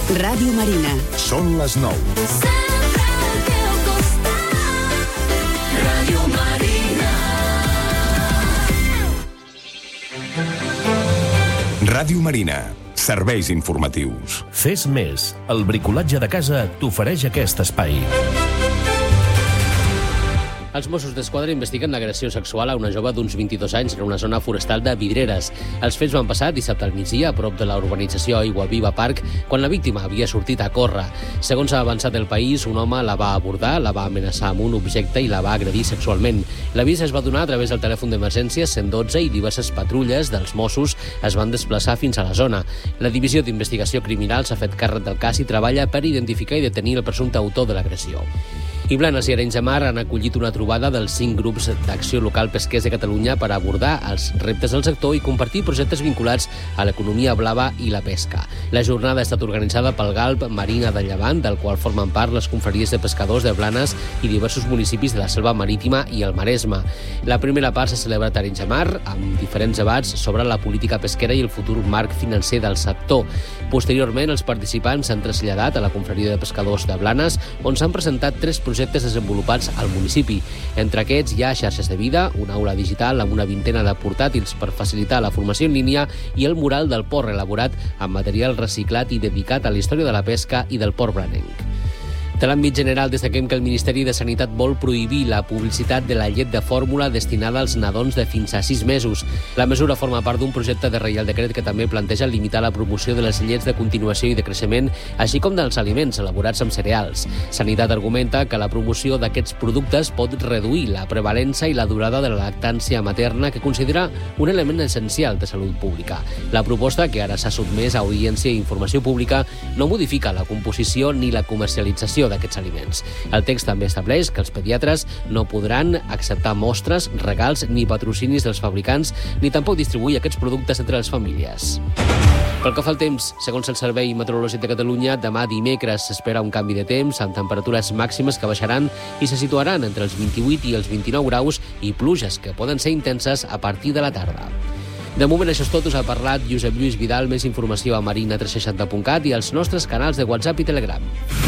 Ràdio Marina. Són les 9. Sempre al teu costat. Ràdio Marina. Ràdio Marina. Serveis informatius. Fes més. El bricolatge de casa t'ofereix aquest espai. Els Mossos d'Esquadra investiguen l'agressió sexual a una jove d'uns 22 anys en una zona forestal de Vidreres. Els fets van passar dissabte al migdia a prop de la urbanització Aigua Viva Park, quan la víctima havia sortit a córrer. Segons ha avançat el país, un home la va abordar, la va amenaçar amb un objecte i la va agredir sexualment. L'avís es va donar a través del telèfon d'emergències 112 i diverses patrulles dels Mossos es van desplaçar fins a la zona. La Divisió d'Investigació Criminal s'ha fet càrrec del cas i treballa per identificar i detenir el presumpte autor de l'agressió. I Blanes i Arenys de Mar han acollit una trobada dels 5 grups d'acció local pesquers de Catalunya per abordar els reptes del sector i compartir projectes vinculats a l'economia blava i la pesca. La jornada ha estat organitzada pel Galp Marina de Llevant, del qual formen part les confraries de pescadors de Blanes i diversos municipis de la Selva Marítima i el Maresme. La primera part s'ha celebrat a Arenys de Mar, amb diferents debats sobre la política pesquera i el futur marc financer del sector. Posteriorment, els participants s'han traslladat a la confraria de pescadors de Blanes, on s'han presentat 3 projectes desenvolupats al municipi. Entre aquests hi ha xarxes de vida, una aula digital amb una vintena de portàtils per facilitar la formació en línia i el mural del port elaborat amb material reciclat i dedicat a la història de la pesca i del port blanenc. De l'àmbit general, destaquem que el Ministeri de Sanitat vol prohibir la publicitat de la llet de fórmula destinada als nadons de fins a 6 mesos. La mesura forma part d'un projecte de Reial Decret que també planteja limitar la promoció de les llets de continuació i de creixement, així com dels aliments elaborats amb cereals. Sanitat argumenta que la promoció d'aquests productes pot reduir la prevalença i la durada de la lactància materna, que considera un element essencial de salut pública. La proposta, que ara s'ha sotmès a audiència i informació pública, no modifica la composició ni la comercialització d'aquests aliments. El text també estableix que els pediatres no podran acceptar mostres, regals ni patrocinis dels fabricants, ni tampoc distribuir aquests productes entre les famílies. Pel que fa al temps, segons el Servei Meteorològic de Catalunya, demà dimecres s'espera un canvi de temps amb temperatures màximes que baixaran i se situaran entre els 28 i els 29 graus i pluges que poden ser intenses a partir de la tarda. De moment això és tot, us ha parlat Josep Lluís Vidal. Més informació a marina360.cat i als nostres canals de WhatsApp i Telegram.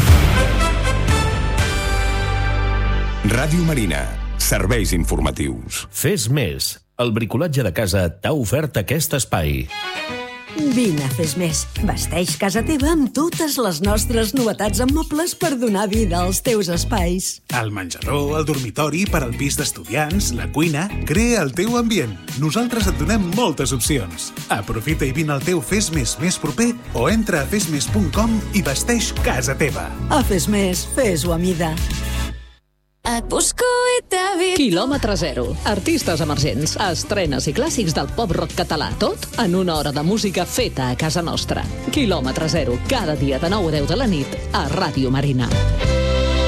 Ràdio Marina. Serveis informatius. Fes més. El bricolatge de casa t'ha ofert aquest espai. Vine a Fes Més. Vesteix casa teva amb totes les nostres novetats en mobles per donar vida als teus espais. El menjador, el dormitori, per al pis d'estudiants, la cuina... Crea el teu ambient. Nosaltres et donem moltes opcions. Aprofita i vine al teu Fes Més més proper o entra a fesmes.com i vesteix casa teva. A Fes Més, fes-ho a mida. Et busco i t'he vist. Quilòmetre zero. Artistes emergents, estrenes i clàssics del pop-rock català. Tot en una hora de música feta a casa nostra. Quilòmetre zero. Cada dia de 9 a 10 de la nit a Ràdio Marina.